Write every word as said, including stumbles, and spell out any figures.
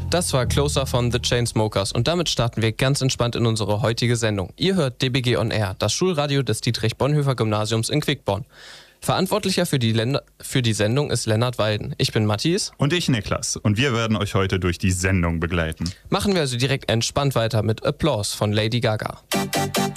Das war Closer von The Chainsmokers und damit starten wir ganz entspannt in unsere heutige Sendung. Ihr hört D B G on Air, das Schulradio des Dietrich-Bonhoeffer-Gymnasiums in Quickborn. Verantwortlicher für die, Länder, für die Sendung ist Lennart Walden. Ich bin Matthias. Und ich Niklas. Und wir werden euch heute durch die Sendung begleiten. Machen wir also direkt entspannt weiter mit Applause von Lady Gaga.